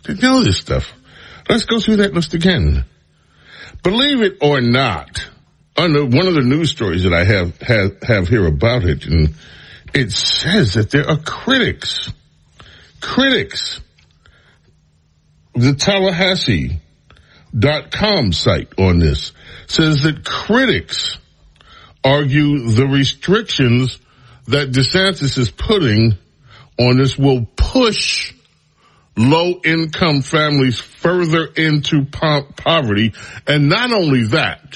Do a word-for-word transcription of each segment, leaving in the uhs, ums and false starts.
didn't know this stuff. Let's go through that list again. Believe it or not, under one of the news stories that I have, have, have here about it, and it says that there are critics, critics, the Tallahassee dot com site on this says that critics argue the restrictions that DeSantis is putting on this will push low-income families further into po- poverty. And not only that,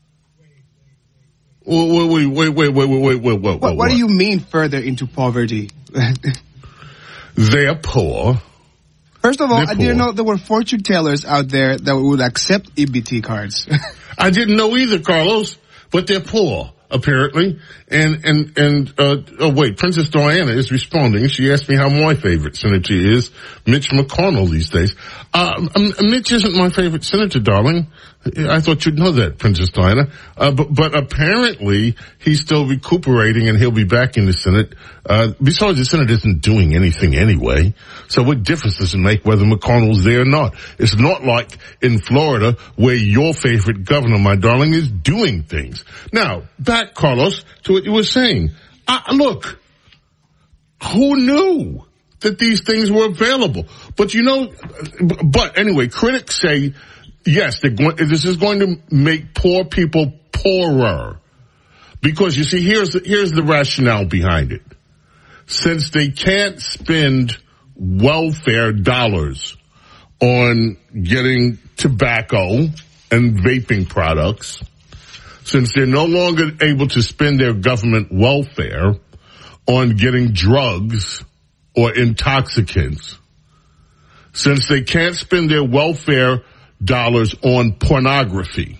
wait, wait, wait, wait, wait, wait, wait, wait, wait, what, what, what do you mean further into poverty? They're poor. First of all, I didn't know there were fortune tellers out there that would accept E B T cards. I didn't know either, Carlos, but they're poor, apparently. And, and, and, uh, oh wait, Princess Diana is responding. She asked me how my favorite senator is. Mitch McConnell these days. Uh, um, Mitch isn't my favorite senator, darling. I thought you'd know that, Princess Diana. Uh, but, but apparently he's still recuperating and he'll be back in the Senate. Uh, besides, the Senate isn't doing anything anyway. So what difference does it make whether McConnell's there or not? It's not like in Florida where your favorite governor, my darling, is doing things. Now, back, Carlos, to what you were saying. Uh, look, who knew that these things were available? But you know, but anyway, critics say, yes, they're going, this is going to make poor people poorer. Because you see, here's the, here's the rationale behind it. Since they can't spend welfare dollars on getting tobacco and vaping products, since they're no longer able to spend their government welfare on getting drugs or intoxicants, since they can't spend their welfare dollars on pornography,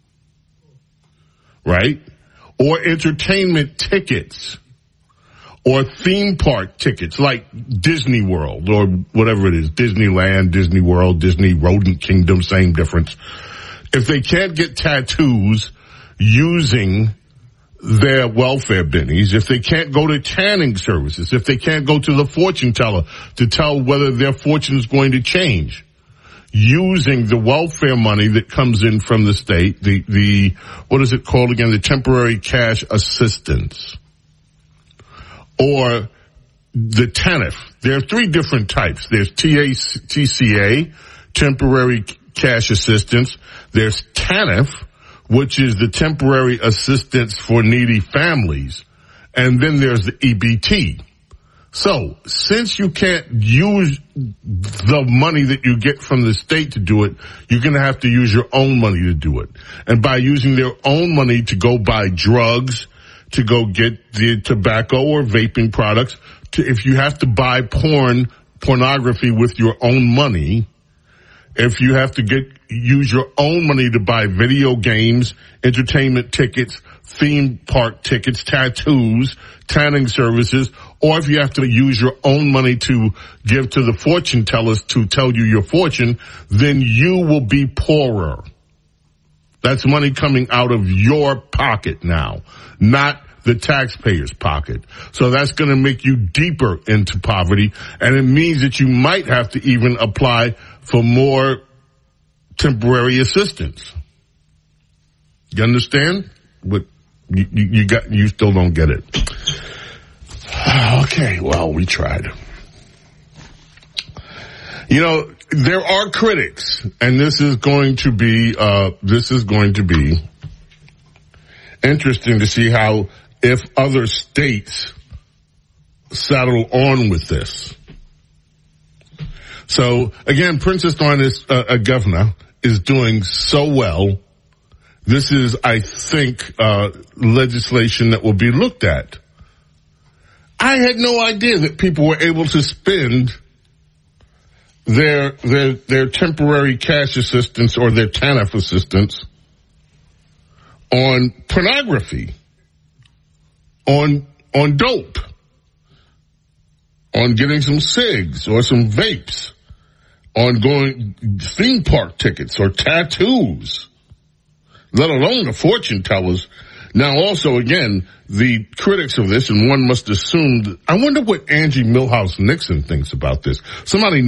right? Or entertainment tickets, or theme park tickets like Disney World or whatever it is, Disneyland, Disney World, Disney Rodent Kingdom, same difference. If they can't get tattoos using their welfare bennies, if they can't go to tanning services, if they can't go to the fortune teller to tell whether their fortune is going to change, using the welfare money that comes in from the state, the, the, what is it called again? The temporary cash assistance. Or the T A N F. There are three different types. There's T C A, temporary cash assistance. There's T A N F, which is the temporary assistance for needy families. And then there's the E B T. So, since you can't use the money that you get from the state to do it, you're going to have to use your own money to do it. And by using their own money to go buy drugs, to go get the tobacco or vaping products, to, if you have to buy porn, pornography with your own money, if you have to get, use your own money to buy video games, entertainment tickets, theme park tickets, tattoos, tanning services, or if you have to use your own money to give to the fortune tellers to tell you your fortune, then you will be poorer. That's money coming out of your pocket now, not the taxpayer's pocket. So that's going to make you deeper into poverty, and it means that you might have to even apply for more temporary assistance. You understand? But you, you got, you still don't get it. Okay, well, we tried. You know, there are critics, and this is going to be, uh, this is going to be interesting to see how, if other states settle on with this. So, again, Princess Diana's uh, a governor is doing so well. This is, I think, uh, legislation that will be looked at. I had no idea that people were able to spend their, their, their temporary cash assistance or their T A N F assistance on pornography, on, on dope, on getting some cigs or some vapes, on going theme park tickets or tattoos, let alone the fortune tellers. Now also, again, the critics of this, and one must assume, that, I wonder what Angie Milhouse Nixon thinks about this. Somebody